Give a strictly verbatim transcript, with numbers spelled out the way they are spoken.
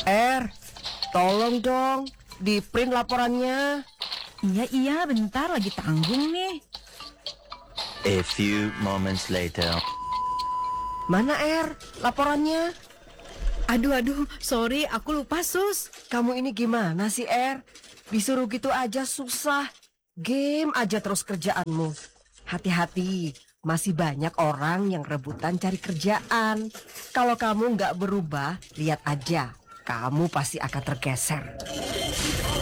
Er, tolong dong, di print laporannya. Iya, iya, bentar lagi tanggung nih. A few moments later. Mana Er, laporannya? Aduh, aduh, sorry, aku lupa, Sus. Kamu ini gimana sih Er? Disuruh gitu aja susah. Game aja terus kerjaanmu. Hati-hati, masih banyak orang yang rebutan cari kerjaan. Kalau kamu nggak berubah, lihat aja, kamu pasti akan tergeser.